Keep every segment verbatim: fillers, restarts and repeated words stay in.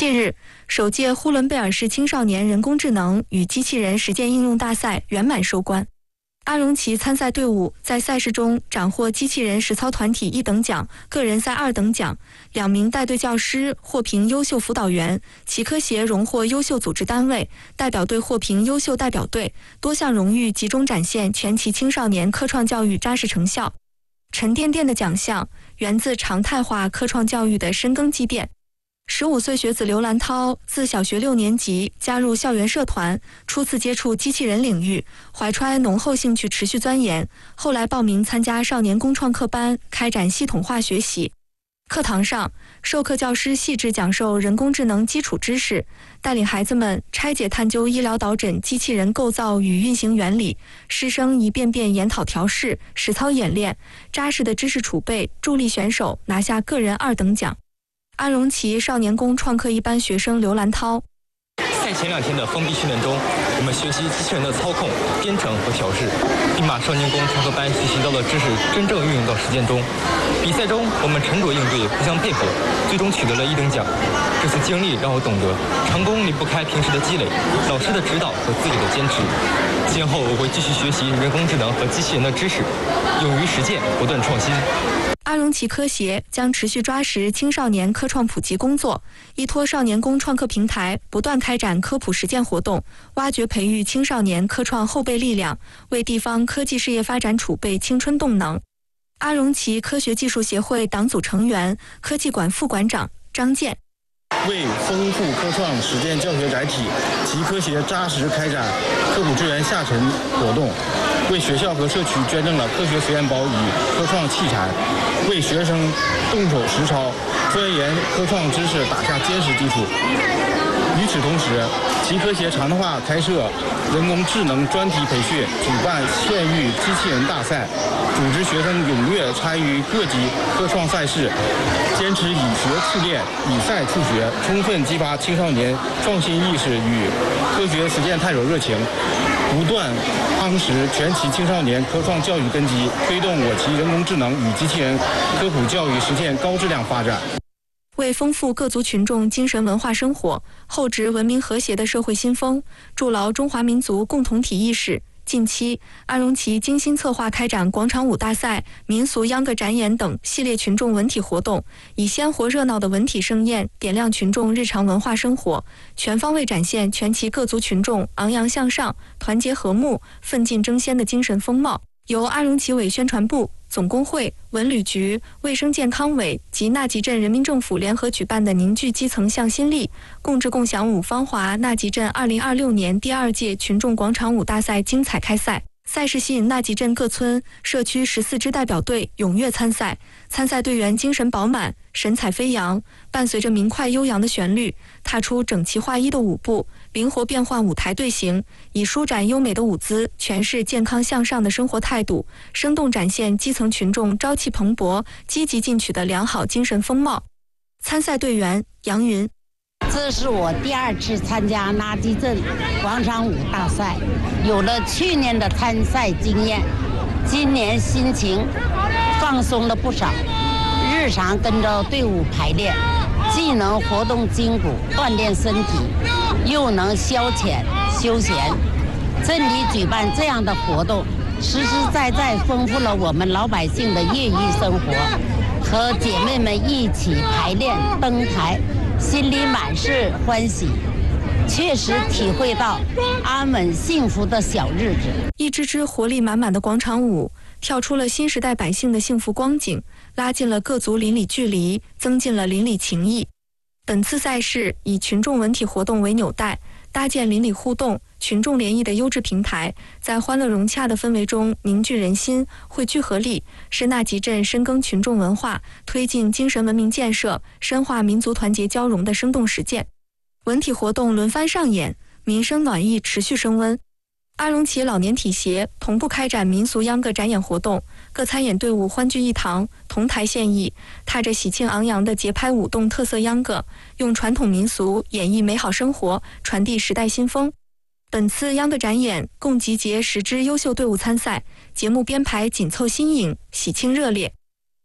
近日，首届呼伦贝尔市青少年人工智能与机器人实践应用大赛圆满收官。阿荣旗参赛队伍在赛事中斩获机器人实操团体一等奖、个人赛二等奖，两名带队教师获评优秀辅导员，旗科协荣获优秀组织单位，代表队获评优秀代表队，多项荣誉集中展现全旗青少年科创教育扎实成效。沉甸甸的奖项源自常态化科创教育的深耕积淀。十五岁学子刘兰涛自小学六年级加入校园社团，初次接触机器人领域，怀揣浓厚兴趣持续钻研，后来报名参加少年工创课班，开展系统化学习。课堂上，授课教师细致讲授人工智能基础知识，带领孩子们拆解探究医疗导诊机器人构造与运行原理，师生一遍遍研讨调试，实操演练，扎实的知识储备助力选手拿下个人二等奖。阿荣旗少年宫创客一班学生刘兰涛， 赛前两天的封闭训练中，我们学习机器人的操控、编程和调试，并把少年宫创客班学习到的知识真正运用到实践中。比赛中，我们沉着应对，互相配合，最终取得了一等奖。这次经历让我懂得，成功离不开平时的积累、老师的指导和自己的坚持。今后我会继续学习人工智能和机器人的知识，勇于实践，不断创新。 阿荣旗科协将持续抓实青少年科创普及工作，依托少年宫创客平台，不断开展科普实践活动，挖掘培育青少年科创后备力量，为地方科技事业发展储备青春动能。阿荣旗科学技术协会党组成员、科技馆副馆长张健， 为丰富科创实践教学载体，旗科协扎实开展科普支援下沉活动，为学校和社区捐赠了科学实验包与科创器材，为学生动手实操、钻研科创知识打下坚实基础。与此同时，旗科协常态化开设人工智能专题培训，举办县域机器人大赛，组织学生踊跃参与各级科创赛事，坚持以学促练、以赛促学，充分激发青少年创新意识与科学实践探索热情，不断夯实全旗青少年科创教育根基，推动我旗人工智能与机器人科普教育实现高质量发展。 为丰富各族群众精神文化生活，厚植文明和谐的社会新风，筑牢中华民族共同体意识。近期，阿荣旗精心策划开展广场舞大赛、民俗秧歌展演等系列群众文体活动，以鲜活热闹的文体盛宴点亮群众日常文化生活，全方位展现全旗各族群众昂扬向上、团结和睦、奋进争先的精神风貌。由阿荣旗委宣传部、总工会、文旅局、卫生健康委及纳集镇人民政府联合举办的凝聚基层向心力，共治共享舞芳华纳集镇二零二六年第二届群众广场舞大赛精彩开赛。赛事吸引纳集镇各村、社区十四支代表队踊跃参赛，参赛队员精神饱满、神采飞扬，伴随着明快悠扬的旋律，踏出整齐划一的舞步，灵活变换舞台队形，以舒展优美的舞姿诠释健康向上的生活态度，生动展现基层群众朝气蓬勃、积极进取的良好精神风貌。参赛队员杨云， 这是我第二次参加纳集镇广场舞大赛，有了去年的参赛经验，今年心情放松了不少。日常跟着队伍排练，既能活动筋骨锻炼身体，又能消遣休闲。镇里举办这样的活动，实实在在丰富了我们老百姓的业余生活，和姐妹们一起排练登台，心里满是欢喜，确实体会到安稳幸福的小日子。 一支支活力满满的广场舞跳出了新时代百姓的幸福光景，拉近了各族邻里距离，增进了邻里情谊。本次赛事以群众文体活动为纽带，搭建邻里互动、群众联谊的优质平台，在欢乐融洽的氛围中凝聚人心、汇聚合力，是纳集镇深耕群众文化、推进精神文明建设、深化民族团结交融的生动实践。文体活动轮番上演，民生暖意持续升温。阿荣旗老年体协同步开展民俗秧歌展演活动，各参演队伍欢聚一堂，同台献艺，踏着喜庆昂扬的节拍舞动特色秧歌，用传统民俗演绎美好生活，传递时代新风。本次秧歌展演共集结十支优秀队伍参赛，节目编排紧凑新颖，喜庆热烈。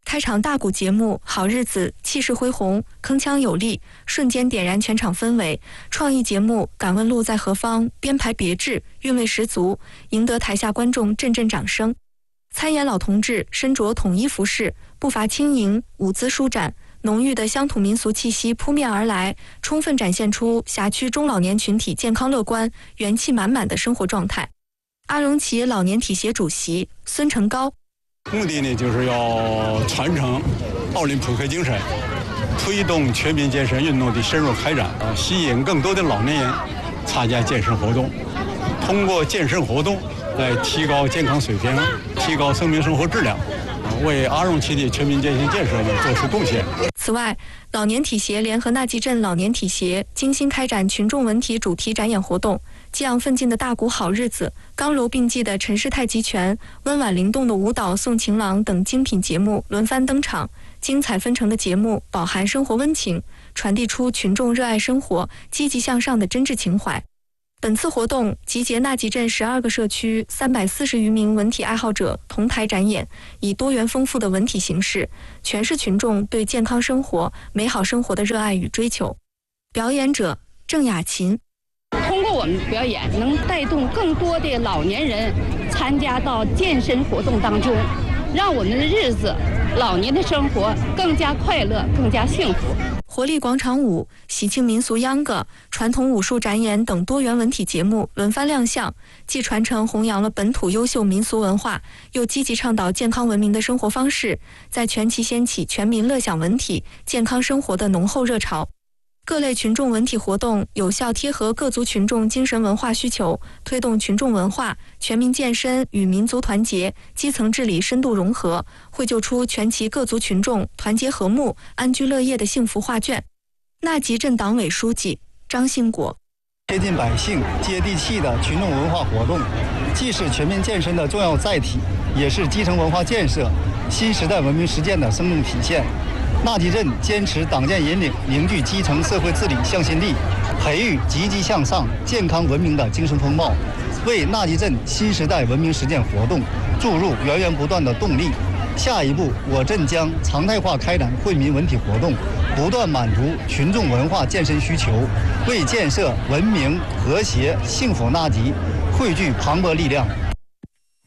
开场大鼓节目《好日子》气势恢宏，铿锵有力，瞬间点燃全场氛围。创意节目《敢问路在何方》编排别致，韵味十足，赢得台下观众阵阵掌声。参演老同志身着统一服饰，步伐轻盈，舞姿舒展，浓郁的乡土民俗气息扑面而来，充分展现出辖区中老年群体健康乐观、元气满满的生活状态。阿荣旗老年体协主席孙成高， 目的呢，就是要传承奥林匹克精神，推动全民健身运动的深入开展，吸引更多的老年人参加健身活动，通过健身活动来提高健康水平，提高生命生活质量，为阿荣旗的全民健身建设呢做出贡献。 此外，老年体协联合纳集镇老年体协精心开展群众文体主题展演活动，激昂奋进的大鼓好日子、刚柔并济的陈氏太极拳、温婉灵动的舞蹈送情郎等精品节目轮番登场，精彩纷呈的节目饱含生活温情，传递出群众热爱生活、积极向上的真挚情怀。本次活动集结纳集镇十二个社区三百四十余名文体爱好者同台展演，以多元丰富的文体形式诠释群众对健康生活、美好生活的热爱与追求。表演者郑雅琴， 通过我们表演，能带动更多的老年人参加到健身活动当中，让我们的日子、老年的生活更加快乐、更加幸福。 活力广场舞、喜庆民俗秧歌、传统武术展演等多元文体节目轮番亮相，既传承弘扬了本土优秀民俗文化，又积极倡导健康文明的生活方式，在全旗掀起全民乐享文体、健康生活的浓厚热潮。各类群众文体活动有效贴合各族群众精神文化需求，推动群众文化、全民健身与民族团结、基层治理深度融合，绘就出全旗各族群众团结和睦、安居乐业的幸福画卷。纳集镇党委书记张兴国， 贴近百姓、接地气的群众文化活动，既是全民健身的重要载体，也是基层文化建设、新时代文明实践的生动体现。纳集镇坚持党建引领，凝聚基层社会治理向心力，培育积极向上、健康文明的精神风貌，为纳集镇新时代文明实践活动注入源源不断的动力。下一步，我镇将常态化开展惠民文体活动，不断满足群众文化健身需求，为建设文明、和谐、幸福纳集汇聚磅礴力量。